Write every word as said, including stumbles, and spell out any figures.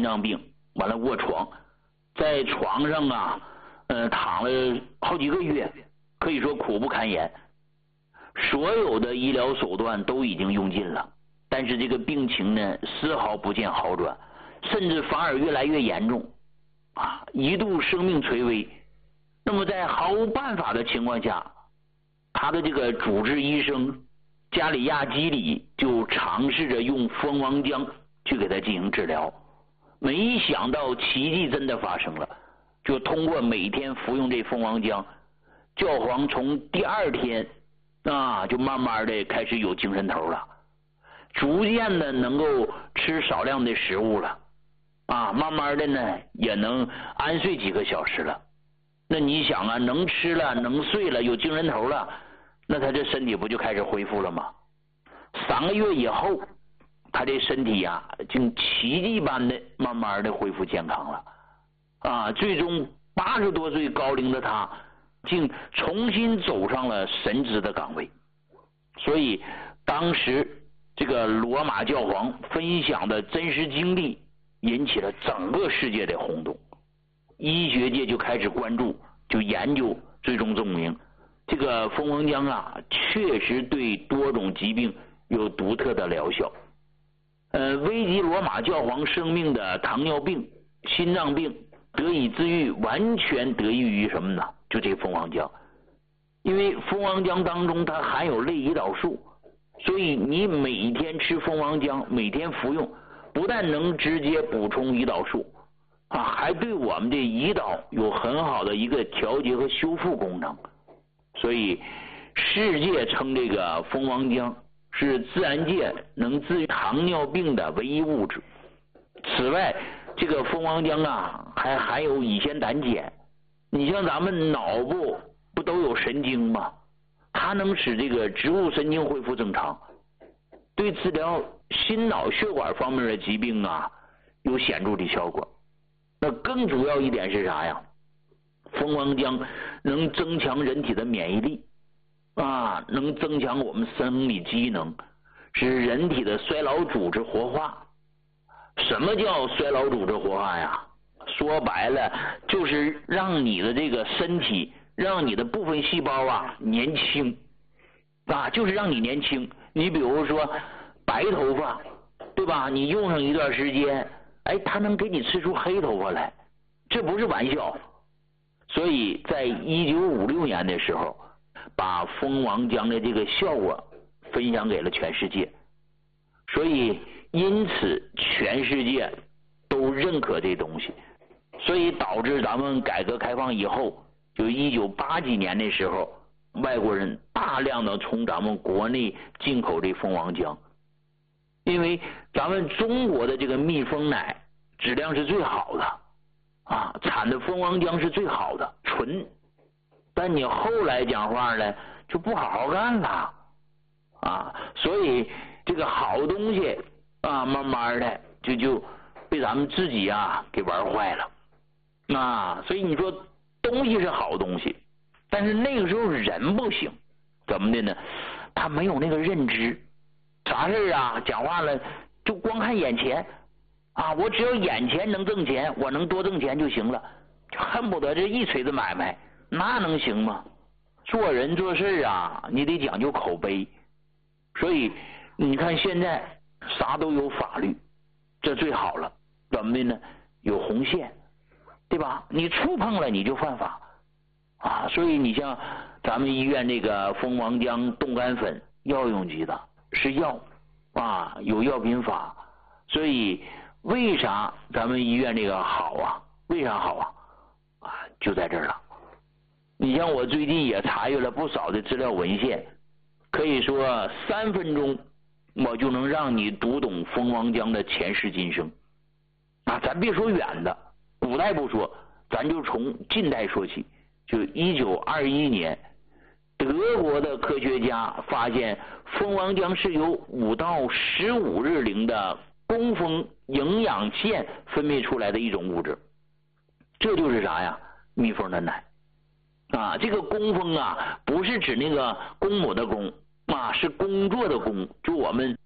心脏病，完了卧床，在床上啊，呃，躺了好几个月，可以说苦不堪言。所有的医疗手段都已经用尽了，但是这个病情呢，丝毫不见好转，甚至反而越来越严重，啊，一度生命垂危。那么在毫无办法的情况下，他的这个主治医生加里亚基里就尝试着用蜂王浆去给他进行治疗，没想到奇迹真的发生了，就通过每天服用这蜂王浆，教皇从第二天啊就慢慢的开始有精神头了，逐渐的能够吃少量的食物了，啊，慢慢的呢也能安睡几个小时了。那你想啊，能吃了，能睡了，有精神头了，那他这身体不就开始恢复了吗？三个月以后，他这身体呀、啊，竟奇迹般的慢慢的恢复健康了，啊，最终八十多岁高龄的他，竟重新走上了神职的岗位。所以当时这个罗马教皇分享的真实经历，引起了整个世界的轰动。医学界就开始关注，就研究，最终证明这个蜂王浆啊，确实对多种疾病有独特的疗效。呃，危及罗马教皇生命的糖尿病、心脏病得以治愈，完全得益于什么呢？就这蜂王浆。因为蜂王浆当中它含有类胰岛素，所以你每天吃蜂王浆，每天服用，不但能直接补充胰岛素啊，还对我们的胰岛有很好的一个调节和修复功能。所以世界称这个蜂王浆是自然界能治愈糖尿病的唯一物质。此外，这个蜂王浆啊还含有乙酰胆碱。你像咱们脑部不都有神经吗？它能使这个植物神经恢复正常，对治疗心脑血管方面的疾病啊有显著的效果。那更主要一点是啥呀？蜂王浆能增强人体的免疫力啊，能增强我们生理机能，使人体的衰老组织活化。什么叫衰老组织活化呀？说白了就是让你的这个身体，让你的部分细胞啊年轻啊，就是让你年轻。你比如说白头发，对吧？你用上一段时间，哎，它能给你吃出黑头发来，这不是玩笑。所以在一九五六年的时候，把蜂王浆的这个效果分享给了全世界，所以因此全世界都认可这东西，所以导致咱们改革开放以后，就一九八几年的时候，外国人大量的从咱们国内进口这蜂王浆，因为咱们中国的这个蜜蜂奶质量是最好的啊，产的蜂王浆是最好的，纯。但你后来讲话呢，就不好好干了啊，所以这个好东西啊，慢慢的就就被咱们自己啊给玩坏了啊。所以你说东西是好东西，但是那个时候人不行，怎么的呢？他没有那个认知，啥事啊讲话了就光看眼前啊，我只要眼前能挣钱，我能多挣钱就行了，就恨不得这一锤子买卖，那能行吗？做人做事啊，你得讲究口碑。所以你看现在啥都有法律，这最好了。怎么的呢？有红线，对吧？你触碰了你就犯法啊。所以你像咱们医院这个蜂王浆冻干粉，药用级的，是药啊，有药品法。所以为啥咱们医院这个好啊？为啥好啊？啊，就在这儿了。你像我最近也查阅了不少的资料文献，可以说三分钟我就能让你读懂蜂王浆的前世今生啊！咱别说远的，古代不说，咱就从近代说起。就一九二一年，德国的科学家发现蜂王浆是由五到十五日龄的工蜂营养腺分泌出来的一种物质，这就是啥呀？蜜蜂的奶啊。这个工蜂啊，不是指那个公母的公啊，是工作的工，就我们